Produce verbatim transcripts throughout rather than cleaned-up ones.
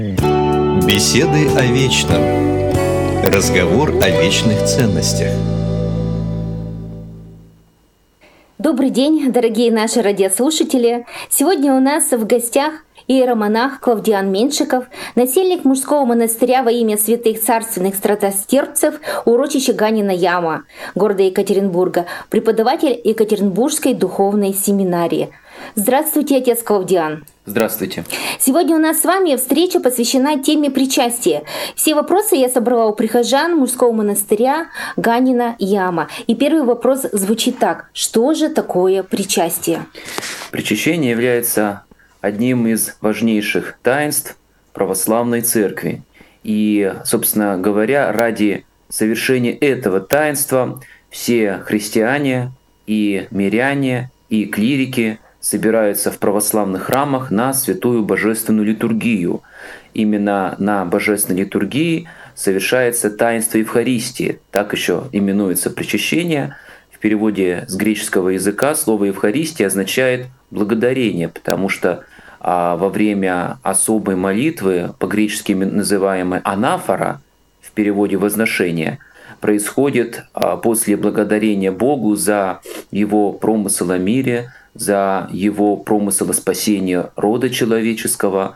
Беседы о вечном. Разговор о вечных ценностях. Добрый день, дорогие наши радиослушатели! Сегодня у нас в гостях иеромонах Клавдиан Меньшиков, насельник мужского монастыря во имя святых царственных страстотерпцев урочища Ганина Яма, города Екатеринбурга, преподаватель Екатеринбургской духовной семинарии. Здравствуйте, отец Клавдиан! Здравствуйте. Сегодня у нас с вами встреча посвящена теме причастия. Все вопросы я собрала у прихожан мужского монастыря Ганина Яма. И первый вопрос звучит так. Что же такое причастие? Причащение является одним из важнейших таинств православной церкви. И, собственно говоря, ради совершения этого таинства все христиане и миряне и клирики собираются в православных храмах на святую божественную литургию. Именно на божественной литургии совершается таинство Евхаристии, так еще именуется причащение. В переводе с греческого языка слово «Евхаристия» означает «благодарение», потому что а, во время особой молитвы, по-гречески называемой «анафора», в переводе «возношение», происходит а, после благодарения Богу за Его промысел о мире, за Его промысел о спасении рода человеческого,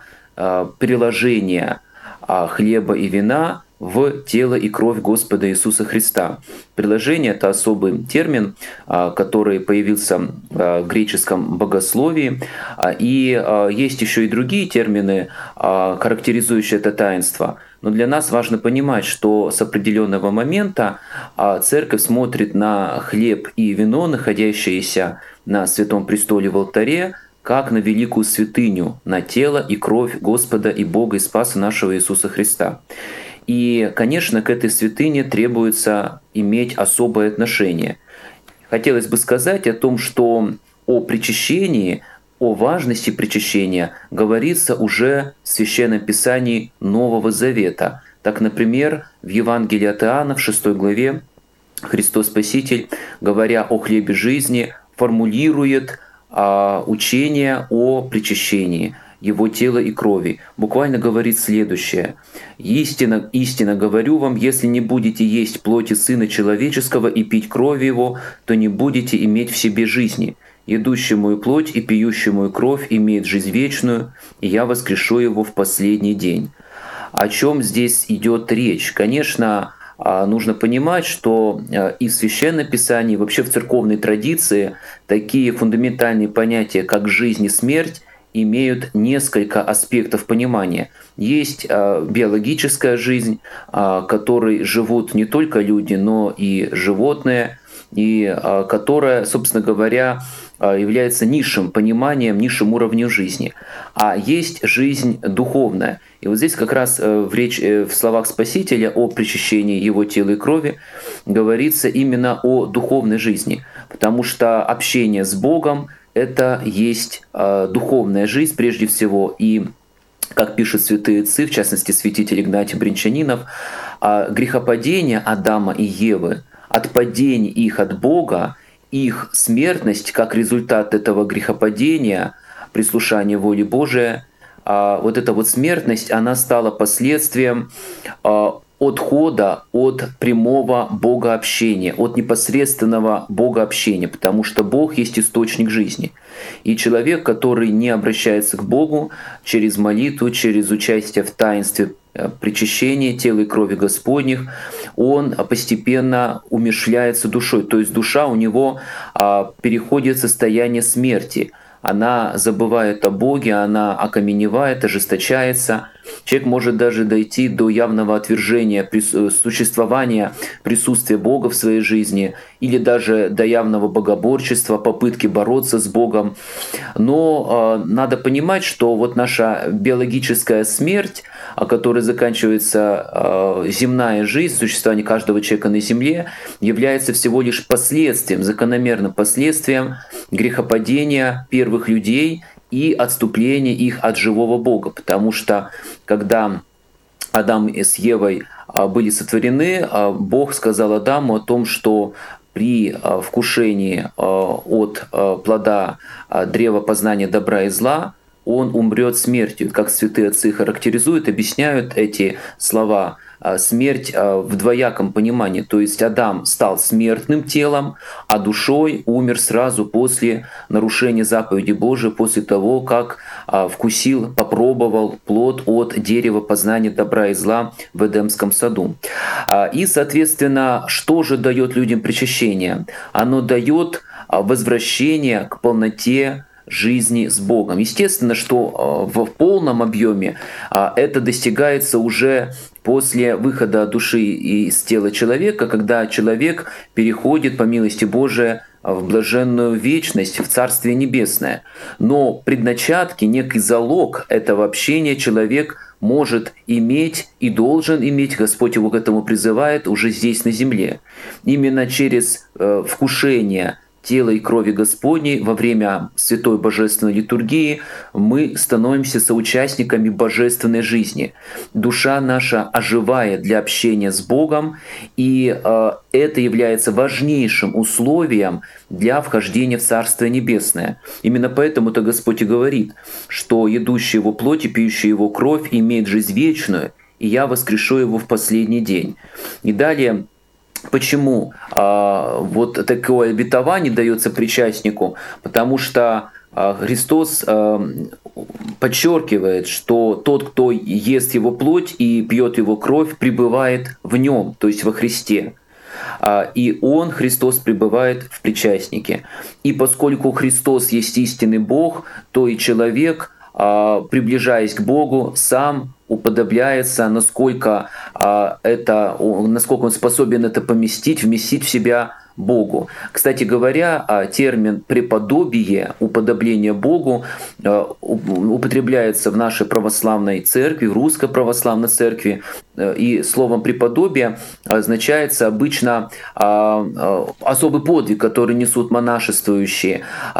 приложение хлеба и вина в тело и кровь Господа Иисуса Христа. Приложение — это особый термин, который появился в греческом богословии. И есть еще и другие термины, характеризующие это таинство. Но для нас важно понимать, что с определенного момента церковь смотрит на хлеб и вино, находящиеся на Святом Престоле в алтаре, как на великую святыню, на тело и кровь Господа и Бога и Спаса нашего Иисуса Христа. И, конечно, к этой святыне требуется иметь особое отношение. Хотелось бы сказать о том, что о причащении, о важности причащения говорится уже в Священном Писании Нового Завета. Так, например, в Евангелии от Иоанна в шестой главе Христос Спаситель, говоря о хлебе жизни, формулирует а, учение о причащении Его тела и крови. Буквально говорит следующее. «Истинно, истинно говорю вам, если не будете есть плоти Сына Человеческого и пить крови Его, то не будете иметь в себе жизни. Едущий мою плоть и пьющий мою кровь имеет жизнь вечную, и я воскрешу его в последний день». О чем здесь идет речь? Конечно, нужно понимать, что и в Священном Писании, и вообще в церковной традиции такие фундаментальные понятия, как жизнь и смерть, имеют несколько аспектов понимания. Есть биологическая жизнь, которой живут не только люди, но и животные, и которая, собственно говоря, является низшим пониманием, низшим уровнем жизни. А есть жизнь духовная. И вот здесь как раз в, речь, в словах Спасителя о причащении Его тела и крови говорится именно о духовной жизни, потому что общение с Богом — это есть духовная жизнь прежде всего. И, как пишут святые отцы, в частности святитель Игнатий Бринчанинов, грехопадение Адама и Евы, отпадение их от Бога, их смертность как результат этого грехопадения, прислушания воли Божией, вот эта вот смертность, она стала последствием отхода от прямого богообщения, от непосредственного богообщения, потому что Бог есть источник жизни. И человек, который не обращается к Богу через молитву, через участие в таинстве причащения тела и крови Господних, он постепенно умерщвляется душой. То есть душа у него переходит в состояние смерти. Она забывает о Боге, она окаменевает, ожесточается. Человек может даже дойти до явного отвержения существования, присутствия Бога в своей жизни, или даже до явного богоборчества, попытки бороться с Богом. Но э, надо понимать, что вот наша биологическая смерть, о которой заканчивается э, земная жизнь, существование каждого человека на земле, является всего лишь последствием, закономерным последствием грехопадения первых людей и отступления их от живого Бога. Потому что когда Адам с Евой были сотворены, Бог сказал Адаму о том, что при вкушении от плода древа познания добра и зла он умрет смертью. Как святые отцы характеризуют, объясняют эти слова. Смерть в двояком понимании, то есть Адам стал смертным телом, а душой умер сразу после нарушения заповеди Божией, после того, как вкусил, попробовал плод от дерева познания добра и зла в Эдемском саду. И, соответственно, что же дает людям причащение? Оно дает возвращение к полноте жизни с Богом. Естественно, что в полном объеме это достигается уже после выхода души из тела человека, когда человек переходит, по милости Божией, в блаженную вечность, в Царствие Небесное. Но предначатки, некий залог этого общения человек может иметь и должен иметь, Господь его к этому призывает уже здесь на земле. Именно через э, вкушение тела и крови Господней во время святой божественной литургии мы становимся соучастниками божественной жизни. Душа наша оживает для общения с Богом, и э, это является важнейшим условием для вхождения в Царствие Небесное. Именно поэтому-то Господь и говорит, что едущий его плоть и пьющий его кровь имеет жизнь вечную, и я воскрешу его в последний день. И далее, почему а, вот такое обетование дается причастнику? Потому что а, Христос а, подчеркивает, что тот, кто ест его плоть и пьет его кровь, пребывает в нем, то есть во Христе. А, и Он, Христос, пребывает в причастнике. И поскольку Христос есть истинный Бог, то и человек, а, приближаясь к Богу, сам уподобляется, насколько, а, это, насколько он способен это поместить, вместить в себя Богу. Кстати говоря, термин «преподобие», уподобление Богу, употребляется в нашей православной церкви, в русской православной церкви. И словом «преподобие» означается обычно особый подвиг, который несут монашествующие,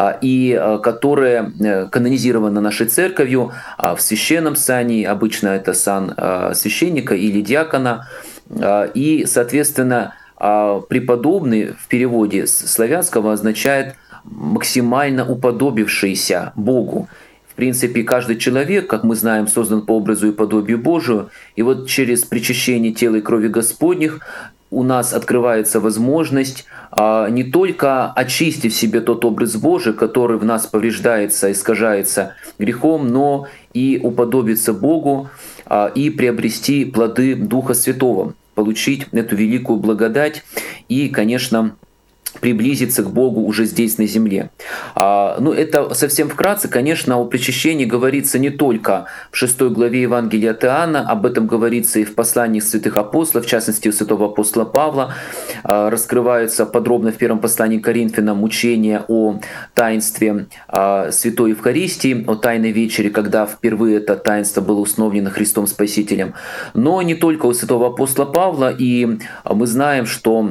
и которые канонизированы нашей церковью в священном сане, обычно это сан священника или диакона, и, соответственно, а преподобный в переводе с славянского означает максимально уподобившийся Богу. В принципе, каждый человек, как мы знаем, создан по образу и подобию Божию. И вот через причащение тела и крови Господних у нас открывается возможность а, не только очистить в себе тот образ Божий, который в нас повреждается, искажается грехом, но и уподобиться Богу а, и приобрести плоды Духа Святого, получить эту великую благодать и, конечно, приблизиться к Богу уже здесь на земле. А, ну, это совсем вкратце. Конечно, о причащении говорится не только в шестой главе Евангелия от Иоанна, об этом говорится и в посланиях святых апостолов, в частности, у святого апостола Павла. А, раскрывается подробно в первом послании к Коринфянам учение о таинстве а, Святой Евхаристии, о Тайной вечере, когда впервые это таинство было установлено Христом Спасителем. Но не только у святого апостола Павла, и мы знаем, что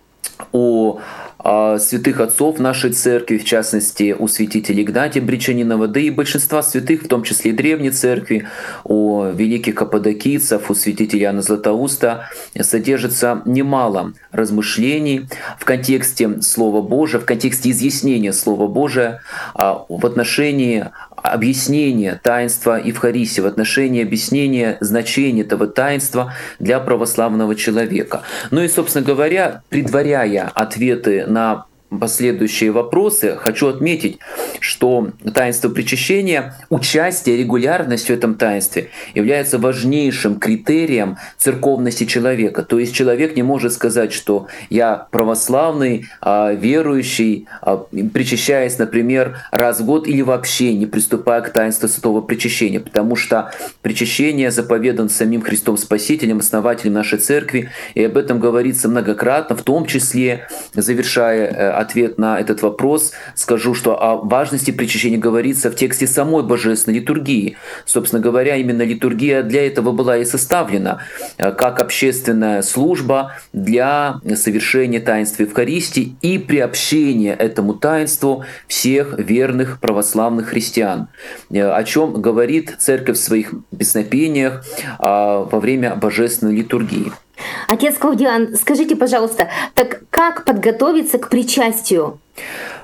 у святых отцов нашей церкви, в частности, у святителя Игнатия Бречанинова, да и большинства святых, в том числе и древней церкви, у великих каппадокийцев, у святителя Иоанна Златоуста, содержится немало размышлений в контексте Слова Божия, в контексте изъяснения Слова Божия в отношении объяснения таинства Евхаристии, в отношении объяснения значения этого таинства для православного человека. Ну и, собственно говоря, предваряя ответы на последующие вопросы, хочу отметить, что таинство причащения, участие, регулярность в этом таинстве является важнейшим критерием церковности человека. То есть человек не может сказать, что я православный, верующий, причащаясь, например, раз в год или вообще не приступая к таинству святого причащения, потому что причащение заповедано самим Христом Спасителем, основателем нашей церкви, и об этом говорится многократно, в том числе, завершая ответ на этот вопрос, скажу, что о важности причащения говорится в тексте самой божественной литургии. Собственно говоря, именно литургия для этого была и составлена, как общественная служба для совершения таинства Евхаристии и приобщения этому таинству всех верных православных христиан, о чем говорит Церковь в своих песнопениях во время божественной литургии. Отец Клавдиан, скажите, пожалуйста, так как подготовиться к причастию?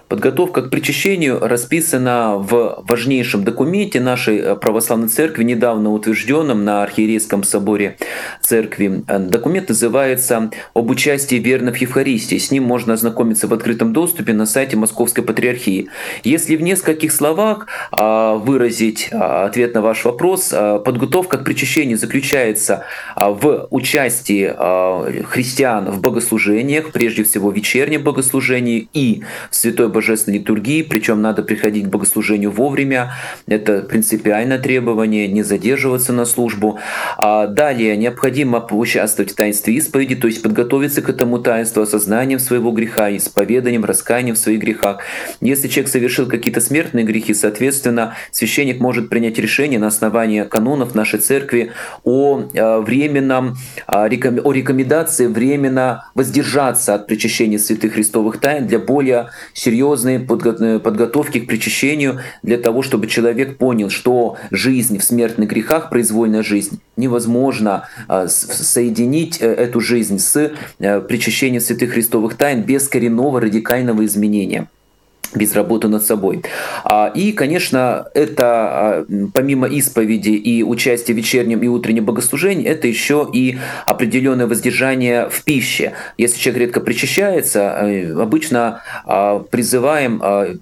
Подготовка к причащению расписана в важнейшем документе нашей православной церкви, недавно утвержденном на Архиерейском соборе церкви. Документ называется «Об участии верных в Евхаристии». С ним можно ознакомиться в открытом доступе на сайте Московской Патриархии. Если в нескольких словах выразить ответ на ваш вопрос, подготовка к причащению заключается в участии христиан в богослужениях, прежде всего в вечернем богослужении и в святой божественной литургии, причем надо приходить к богослужению вовремя, это принципиальное требование, не задерживаться на службу. Далее необходимо поучаствовать в таинстве исповеди, то есть подготовиться к этому таинству осознанием своего греха, исповеданием, раскаянием в своих грехах. Если человек совершил какие-то смертные грехи, соответственно, священник может принять решение на основании канонов нашей церкви о временном, о рекомендации временно воздержаться от причащения святых христовых тайн для более серьезной подготовки к причащению, для того, чтобы человек понял, что жизнь в смертных грехах, произвольная жизнь, невозможно соединить эту жизнь с причащением святых христовых тайн без коренного радикального изменения, без работы над собой. И, конечно, это помимо исповеди и участия в вечернем и утреннем богослужении, это еще и определенное воздержание в пище. Если человек редко причащается, обычно призываем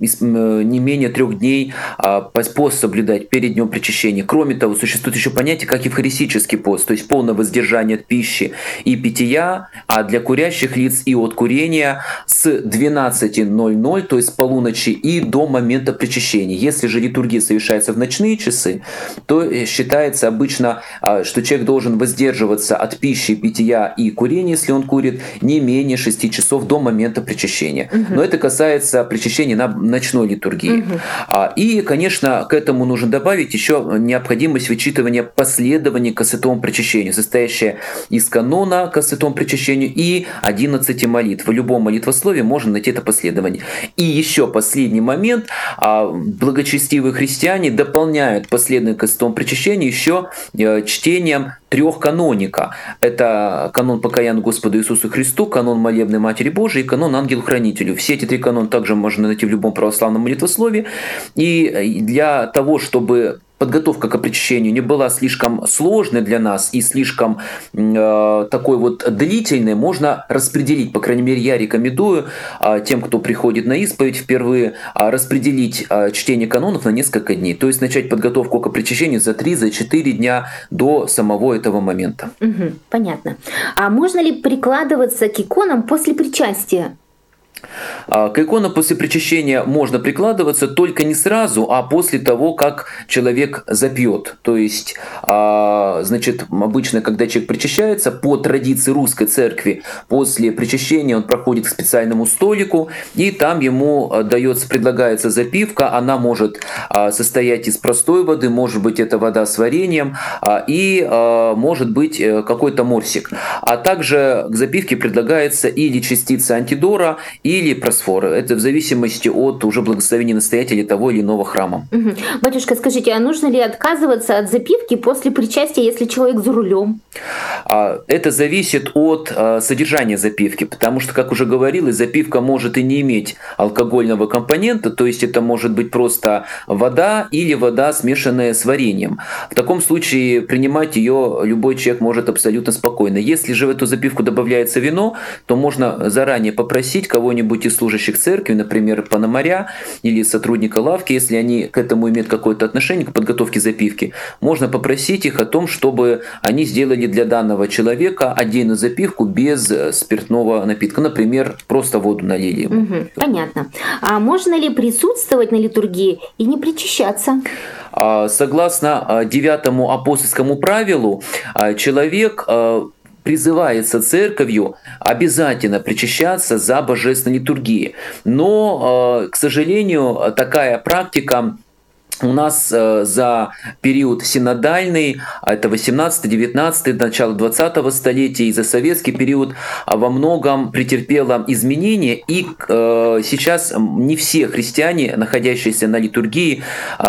не менее трех дней пост соблюдать перед днем причащения. Кроме того, существует еще понятие, как евхаристический пост, то есть полное воздержание от пищи и питья, а для курящих лиц и от курения с двенадцати ноль-ноль, то есть с полуночи и до момента причащения. Если же литургия совершается в ночные часы, то считается обычно, что человек должен воздерживаться от пищи, питья и курения, если он курит, не менее шести часов до момента причащения. Угу. Но это касается причащения на ночной литургии. Угу. И, конечно, к этому нужно добавить еще необходимость вычитывания последования к святому причащению, состоящее из канона к святому причащению и одиннадцати молитв. В любом молитвословии можно найти это последование. И еще последний момент. Благочестивые христиане дополняют последнее к святому причащению еще чтением трех каноника. Это канон покаяния Господу Иисусу Христу, канон молебной Матери Божией и канон Ангелу-Хранителю. Все эти три канона также можно найти в любом православном молитвословии. И для того, чтобы подготовка к причащению не была слишком сложной для нас и слишком э, такой вот длительной, можно распределить, по крайней мере, я рекомендую э, тем, кто приходит на исповедь, впервые э, распределить э, чтение канонов на несколько дней. То есть начать подготовку к причащению за три-четыре дня до самого этого момента. Угу, понятно. А можно ли прикладываться к иконам после причастия? К иконам после причащения можно прикладываться, только не сразу, а после того, как человек запьет. То есть, значит, обычно, когда человек причащается, по традиции русской церкви, после причащения он проходит к специальному столику, и там ему дается, предлагается запивка. Она может состоять из простой воды, может быть, это вода с вареньем, и может быть какой-то морсик. А также к запивке предлагается или частица антидора, или просфора. Это в зависимости от уже благословения настоятеля того или иного храма. Угу. Батюшка, скажите, а нужно ли отказываться от запивки после причастия, если человек за рулем? Это зависит от содержания запивки, потому что, как уже говорилось, запивка может и не иметь алкогольного компонента, то есть это может быть просто вода или вода, смешанная с вареньем. В таком случае принимать ее любой человек может абсолютно спокойно. Если же в эту запивку добавляется вино, то можно заранее попросить кого-нибудь из служащих церкви, например, пономаря или сотрудника лавки, если они к этому имеют какое-то отношение, к подготовке запивки, можно попросить их о том, чтобы они сделали для данного человека отдельную запивку без спиртного напитка. Например, просто воду налили ему. Угу, понятно. А можно ли присутствовать на литургии и не причащаться? Согласно девятому апостольскому правилу, человек призывается церковью обязательно причащаться за божественной литургией. Но, к сожалению, такая практика у нас за период синодальный, это восемнадцатый, девятнадцатый, начало двадцатого столетия, и за советский период во многом претерпела изменения, и сейчас не все христиане, находящиеся на литургии,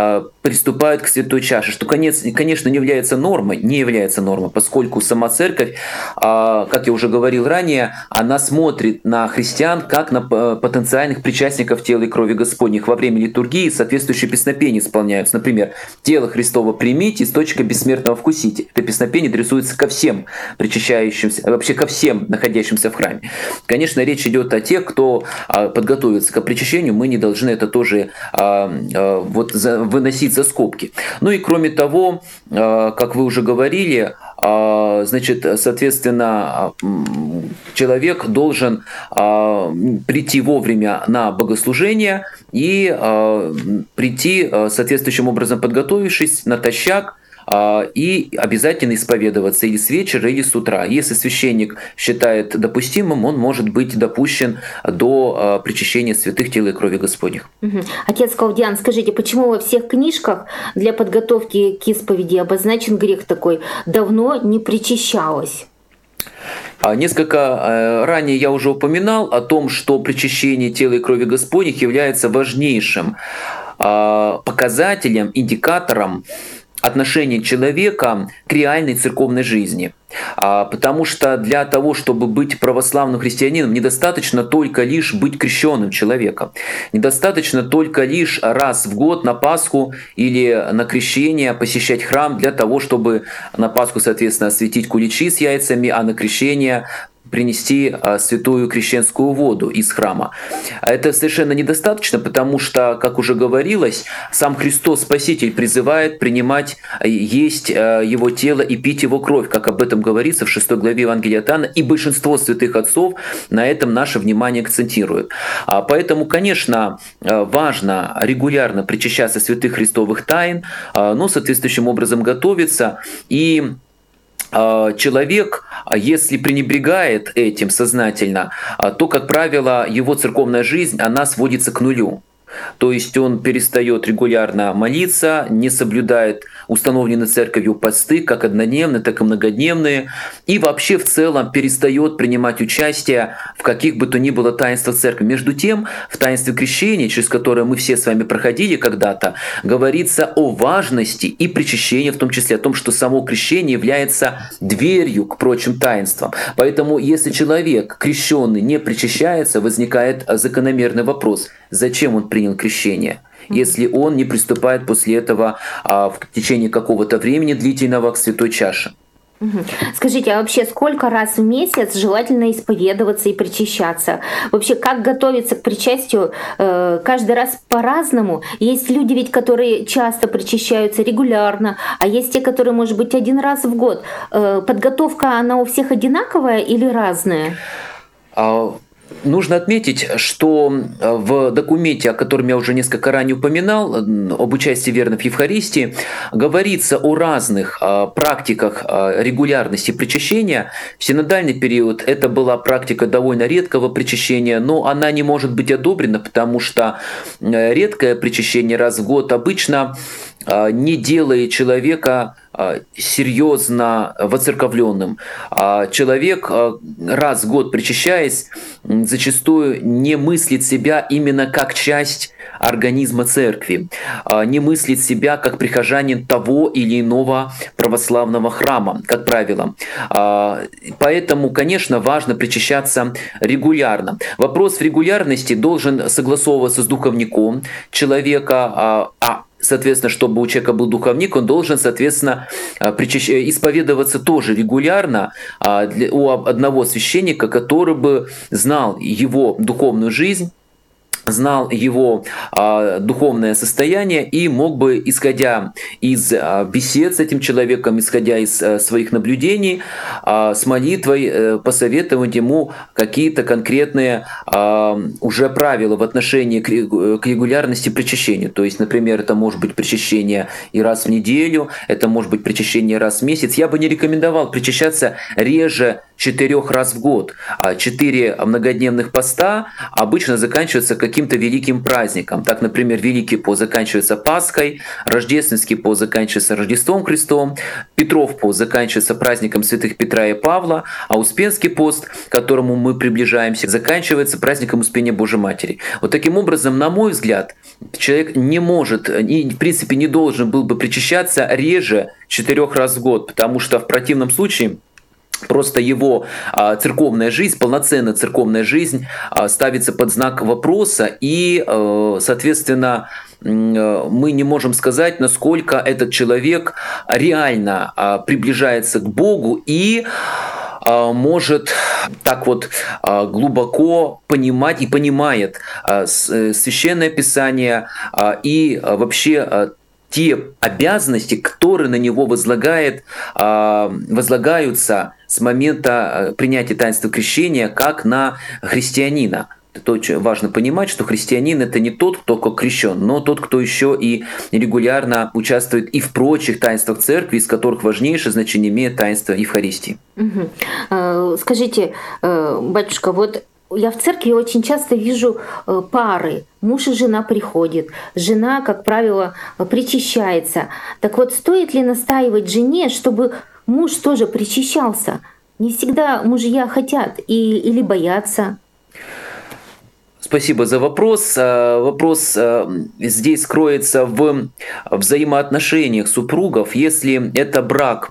приступают к святой чаше, что, конечно, не является нормой, не является нормой, поскольку сама церковь, как я уже говорил ранее, она смотрит на христиан как на потенциальных причастников тела и крови Господних. Во время литургии соответствующие песнопения исполняются. Например, «Тело Христово примите, источника бессмертного вкусите». Это песнопение адресуется ко всем причащающимся, вообще ко всем находящимся в храме. Конечно, речь идет о тех, кто подготовится к причащению, мы не должны это тоже вот, выносить за скобки. Ну и кроме того, как вы уже говорили, значит, соответственно, человек должен прийти вовремя на богослужение и прийти соответствующим образом подготовившись, натощак, и обязательно исповедоваться или с вечера, или с утра. Если священник считает допустимым, он может быть допущен до причащения святых тела и крови Господних. Угу. Отец Клавдиан, скажите, почему во всех книжках для подготовки к исповеди обозначен грех такой «давно не причащалась»? Несколько ранее я уже упоминал о том, что причащение тела и крови Господних является важнейшим показателем, индикатором отношение человека к реальной церковной жизни. Потому что для того, чтобы быть православным христианином, недостаточно только лишь быть крещенным человеком. Недостаточно только лишь раз в год на Пасху или на крещение посещать храм для того, чтобы на Пасху, соответственно, осветить куличи с яйцами, а на крещение принести святую крещенскую воду из храма. Это совершенно недостаточно, потому что, как уже говорилось, сам Христос Спаситель призывает принимать, есть Его тело и пить Его кровь, как об этом говорится в шестой главе Евангелия от Иоанна, и большинство святых отцов на этом наше внимание акцентируют. Поэтому, конечно, важно регулярно причащаться святых христовых тайн, но соответствующим образом готовиться. И человек, если пренебрегает этим сознательно, то, как правило, его церковная жизнь, она сводится к нулю. То есть он перестает регулярно молиться, не соблюдает установленные церковью посты, как однодневные, так и многодневные, и вообще в целом перестает принимать участие в каких бы то ни было таинствах церкви. Между тем, в таинстве крещения, через которое мы все с вами проходили когда-то, говорится о важности и причащении, в том числе о том, что само крещение является дверью к прочим таинствам. Поэтому, если человек, крещенный, не причащается, возникает закономерный вопрос: зачем он принял крещение, если он не приступает после этого а, в течение какого-то времени длительного к святой чаше? Скажите, а вообще сколько раз в месяц желательно исповедоваться и причащаться? Вообще, как готовиться к причастию? Каждый раз по-разному. Есть люди ведь, которые часто причащаются регулярно, а есть те, которые, может быть, один раз в год. Подготовка, она у всех одинаковая или разная? Нужно отметить, что в документе, о котором я уже несколько ранее упоминал, об участии верных в Евхаристии, говорится о разных практиках регулярности причащения. В синодальный период это была практика довольно редкого причащения, но она не может быть одобрена, потому что редкое причащение раз в год обычно не делает человека серьезно воцерковленным. Человек, раз в год причащаясь, зачастую не мыслит себя именно как часть организма церкви, не мыслит себя как прихожанин того или иного православного храма, как правило. Поэтому, конечно, важно причащаться регулярно. Вопрос в регулярности должен согласовываться с духовником человека, а соответственно, чтобы у человека был духовник, он должен, соответственно, исповедоваться тоже регулярно у одного священника, который бы знал его духовную жизнь, знал его а, духовное состояние и мог бы, исходя из а, бесед с этим человеком, исходя из а, своих наблюдений, а, с молитвой а, посоветовать ему какие-то конкретные а, уже правила в отношении к, к регулярности причащения. То есть, например, это может быть причащение и раз в неделю, это может быть причащение раз в месяц. Я бы не рекомендовал причащаться реже четырех раз в год. А четыре многодневных поста обычно заканчиваются каким-то великим праздником. Так, например, Великий пост заканчивается Пасхой, Рождественский пост заканчивается Рождеством Христовым, Петров пост заканчивается праздником святых Петра и Павла, а Успенский пост, к которому мы приближаемся, заканчивается праздником Успения Божьей Матери. Вот таким образом, на мой взгляд, человек не может и, в принципе, не должен был бы причащаться реже четырех раз в год, потому что в противном случае просто его а, церковная жизнь, полноценная церковная жизнь а, ставится под знак вопроса, и, а, соответственно, мы не можем сказать, насколько этот человек реально а, приближается к Богу и а, может так вот а, глубоко понимать и понимает а, Священное Писание а, и а, вообще а, те обязанности, которые на него возлагает, возлагаются с момента принятия таинства крещения, как на христианина. Это очень важно понимать, что христианин — это не тот, кто как крещен, но тот, кто еще и регулярно участвует и в прочих таинствах церкви, из которых важнейшее значение имеет таинство Евхаристии. Угу. Скажите, батюшка, вот я в церкви очень часто вижу пары. Муж и жена приходят. Жена, как правило, причащается. Так вот, стоит ли настаивать жене, чтобы муж тоже причащался? Не всегда мужья хотят и, или боятся. Спасибо за вопрос. Вопрос здесь кроется в взаимоотношениях супругов. Если это брак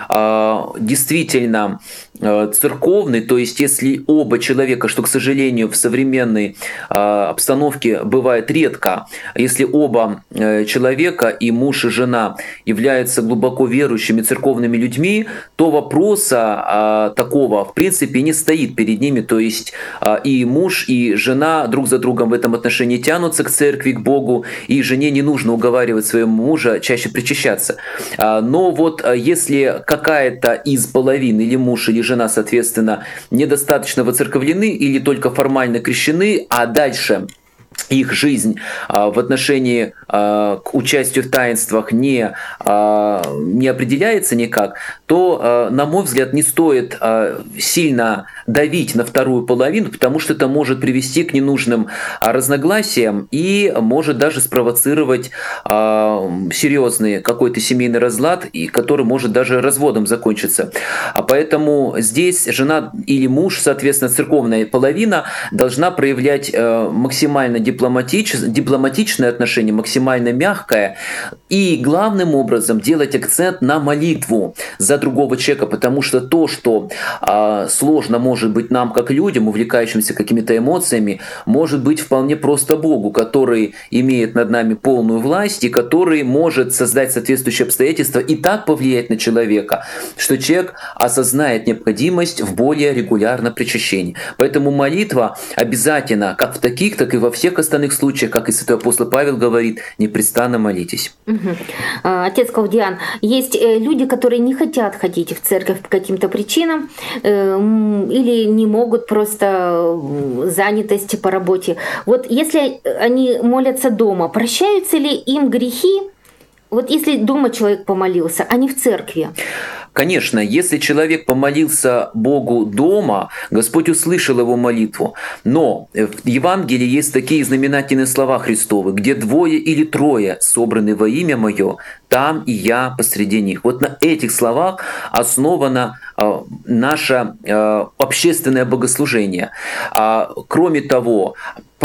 действительно церковный, то есть если оба человека, что, к сожалению, в современной обстановке бывает редко, если оба человека, и муж, и жена, являются глубоко верующими церковными людьми, то вопроса такого в принципе не стоит перед ними, то есть и муж, и жена друг за другом в этом отношении тянутся к церкви, к Богу, и жене не нужно уговаривать своего мужа чаще причащаться. Но вот если какая-то из половин, или муж, или жена, соответственно, недостаточно воцерковлены или только формально крещены, а дальше их жизнь а, в отношении а, к участию в таинствах не, а, не определяется никак, то, а, на мой взгляд, не стоит а, сильно давить на вторую половину, потому что это может привести к ненужным а, разногласиям и может даже спровоцировать а, серьезный какой-то семейный разлад, и который может даже разводом закончиться. А поэтому здесь жена или муж, соответственно, церковная половина, должна проявлять а, максимально дипломатич, дипломатичное отношение, максимально мягкое, и главным образом делать акцент на молитву за другого человека, потому что то, что а, сложно может быть нам, как людям, увлекающимся какими-то эмоциями, может быть вполне просто Богу, который имеет над нами полную власть и который может создать соответствующие обстоятельства и так повлиять на человека, что человек осознает необходимость в более регулярном причащении. Поэтому молитва обязательно, как в таких, так и во всех остальных случаях, как и святой апостол Павел говорит, непрестанно молитесь. Угу. Отец Клавдиан, есть люди, которые не хотят ходить в церковь по каким-то причинам или не могут, просто занятости по работе. Вот если они молятся дома, прощаются ли им грехи? Вот если дома человек помолился, а не в церкви? Конечно, если человек помолился Богу дома, Господь услышал его молитву. Но в Евангелии есть такие знаменательные слова Христовы: где двое или трое собраны во имя Мое, там и Я посреди них. Вот на этих словах основано э, наше э, общественное богослужение. А, кроме того,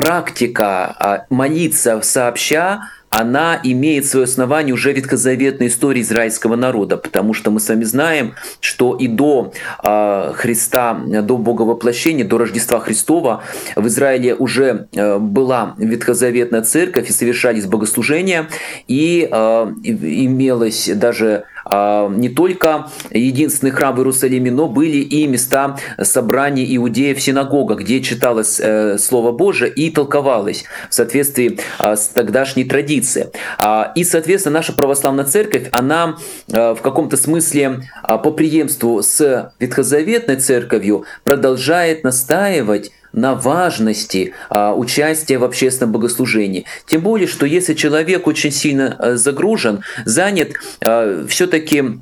практика э, молиться сообща, она имеет свое основание уже в ветхозаветной истории израильского народа, потому что мы сами знаем, что и до э, Христа, до Боговоплощения, до Рождества Христова в Израиле уже э, была ветхозаветная церковь и совершались богослужения, и э, имелось даже э, не только единственный храм в Иерусалиме, но были и места собрания иудеев в синагогах, где читалось э, Слово Божие и толковалось в соответствии э, с тогдашней традицией. И, соответственно, наша православная церковь, она в каком-то смысле по преемству с ветхозаветной церковью продолжает настаивать на важности участия в общественном богослужении. Тем более, что если человек очень сильно загружен, занят, все-таки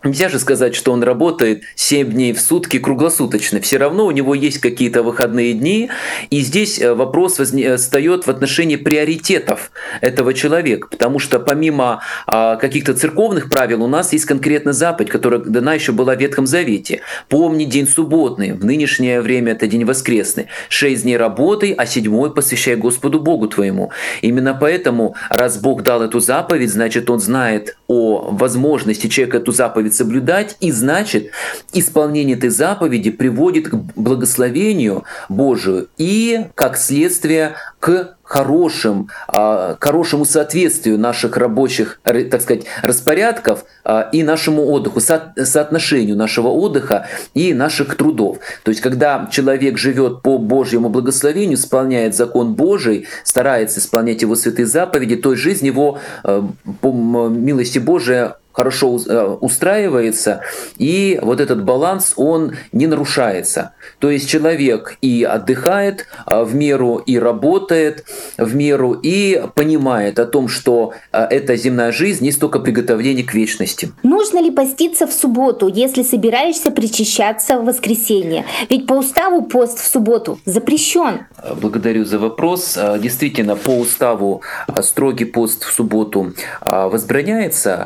Нельзя же сказать, что он работает семь дней в сутки круглосуточно. Все равно у него есть какие-то выходные дни. И здесь вопрос встает в отношении приоритетов этого человека. Потому что помимо каких-то церковных правил у нас есть конкретная заповедь, которая дана еще была в Ветхом Завете. «Помни день субботный». В нынешнее время это день воскресный. «Шесть дней работай, а седьмой посвящай Господу Богу твоему». Именно поэтому, раз Бог дал эту заповедь, значит, Он знает о возможности человека эту заповедь соблюдать, и значит, исполнение этой заповеди приводит к благословению Божию и, как следствие, к хорошим, к хорошему соответствию наших рабочих, так сказать, распорядков и нашему отдыху, соотношению нашего отдыха и наших трудов. То есть, когда человек живет по Божьему благословению, исполняет закон Божий, старается исполнять его святые заповеди, то жизнь его по милости Божией хорошо устраивается, и вот этот баланс, он не нарушается. То есть человек и отдыхает в меру, и работает в меру, и понимает о том, что эта земная жизнь есть только приготовление к вечности. Нужно ли поститься в субботу, если собираешься причащаться в воскресенье? Ведь по уставу пост в субботу запрещен. Благодарю за вопрос. Действительно, по уставу строгий пост в субботу возбраняется,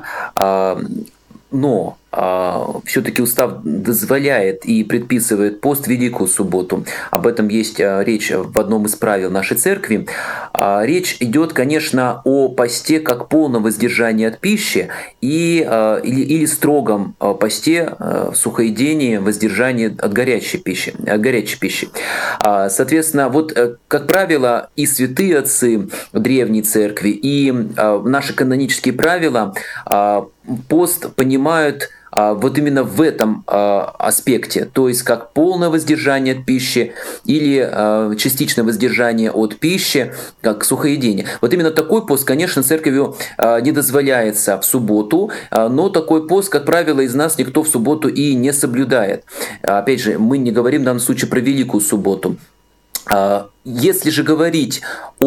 но все-таки устав дозволяет и предписывает пост в Великую субботу. Об этом есть речь в одном из правил нашей церкви. Речь идет, конечно, о посте как полном воздержании от пищи и, или, или строгом посте, сухоедении, воздержании от горячей пищи. От горячей пищи. Соответственно, вот, как правило, и святые отцы древней церкви, и наши канонические правила пост понимают вот именно в этом аспекте, то есть как полное воздержание от пищи или частичное воздержание от пищи, как сухоедение. Вот именно такой пост, конечно, церковью не дозволяется в субботу, но такой пост, как правило, из нас никто в субботу и не соблюдает. Опять же, мы не говорим в данном случае про Великую субботу. Если же говорить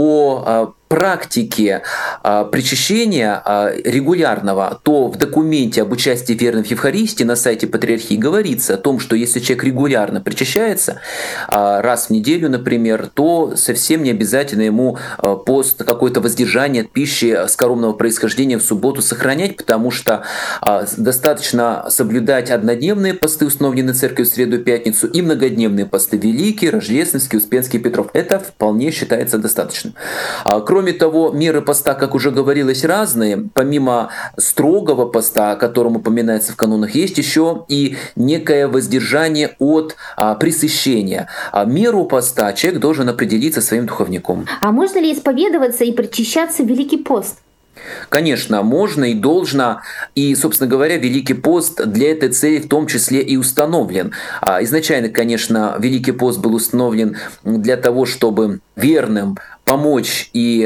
о практике причащения регулярного, то в документе об участии верных в Евхаристии на сайте Патриархии говорится о том, что если человек регулярно причащается, раз в неделю, например, то совсем не обязательно ему пост, какое-то воздержание от пищи скоромного происхождения в субботу сохранять, потому что достаточно соблюдать однодневные посты, установленные церковью в среду и пятницу, и многодневные посты Великий, Рождественский, Успенский, Петров. Это вполне считается достаточным. Кроме того, меры поста, как уже говорилось, разные. Помимо строгого поста, о котором упоминается в канонах, есть еще и некое воздержание от а, пресыщения. А меру поста человек должен определиться своим духовником. А можно ли исповедоваться и причащаться в Великий пост? Конечно, можно и должно. И, собственно говоря, Великий пост для этой цели в том числе и установлен. Изначально, конечно, Великий пост был установлен для того, чтобы верным помочь и,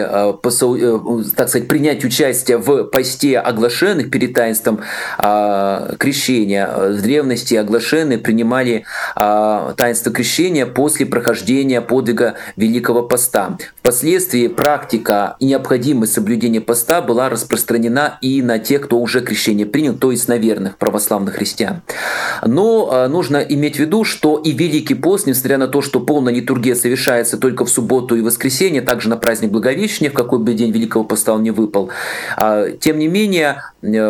так сказать, принять участие в посте оглашенных перед таинством крещения. В древности оглашенные принимали таинство крещения после прохождения подвига Великого поста. Впоследствии практика и необходимость соблюдения поста была распространена и на тех, кто уже крещение принял, то есть на верных православных христиан. Но нужно иметь в виду, что и Великий пост, несмотря на то, что полная литургия совершается только в субботу и воскресенье, также на праздник Благовещения, в какой бы день Великого поста он не выпал, тем не менее,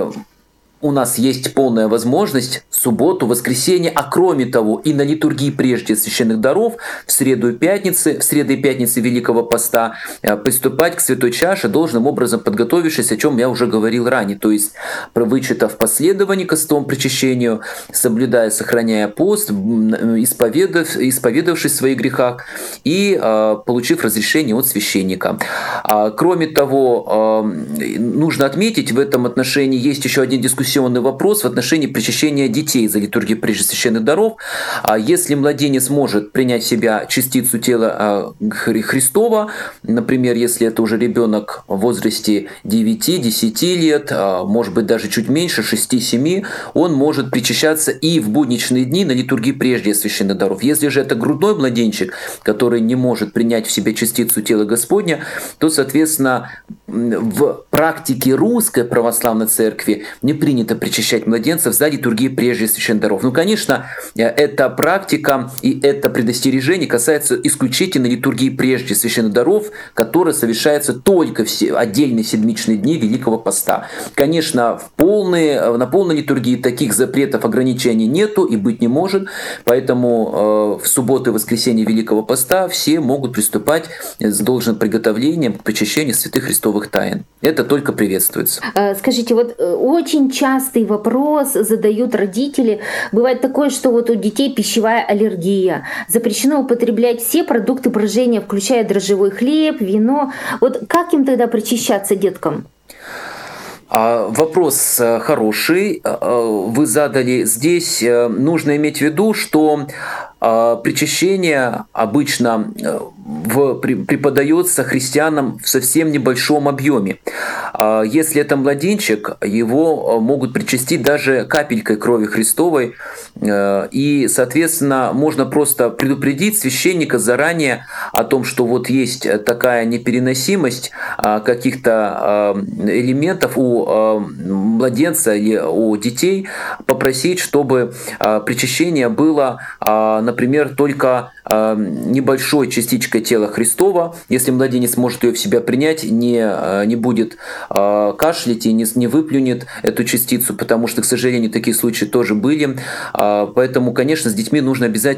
у нас есть полная возможность в субботу, воскресенье, а кроме того и на литургии прежде священных даров в среду и пятницы, в среду и пятницы Великого поста приступать к святой чаше должным образом, подготовившись, о чем я уже говорил ранее, то есть вычитав последование к святому причащению, соблюдая, сохраняя пост, исповедав, исповедавшись в своих грехах и получив разрешение от священника. Кроме того, нужно отметить, в этом отношении есть еще один дискуссионный вопрос в отношении причащения детей за литургию прежде священных даров. Если младенец может принять в себя частицу тела Христова, например, если это уже ребенок в возрасте девяти-десяти лет, может быть даже чуть меньше, шести-семи, он может причащаться и в будничные дни на литургии прежде священных даров. Если же это грудной младенчик, который не может принять в себя частицу тела Господня, то, соответственно, в практике русской православной церкви не принято принято причащать младенцев за литургией прежде священных даров. Ну, конечно, эта практика и это предостережение касается исключительно литургии прежде священных даров, которая совершается только в отдельные седмичные дни Великого Поста. Конечно, в полные, на полной литургии таких запретов, ограничений нету и быть не может, поэтому э, в субботу и воскресенье Великого Поста все могут приступать с должным приготовлением к причащению святых христовых тайн. Это только приветствуется. Скажите, вот очень частый вопрос задают родители. Бывает такое, что вот у детей пищевая аллергия. Запрещено употреблять все продукты брожения, включая дрожжевой хлеб, вино. Вот как им тогда причащаться деткам? Вопрос хороший. Вы задали. Здесь нужно иметь в виду, что причащение обычно в, преподается христианам в совсем небольшом объеме. Если это младенчик, его могут причастить даже капелькой крови Христовой, и, соответственно, можно просто предупредить священника заранее о том, что вот есть такая непереносимость каких-то элементов у младенца или у детей, попросить, чтобы причащение было, например, только небольшой частичкой тела Христова. Если младенец может ее в себя принять, не, не будет кашлять и не, не выплюнет эту частицу, потому что, к сожалению, такие случаи тоже были. Поэтому, конечно, с детьми нужно обязательно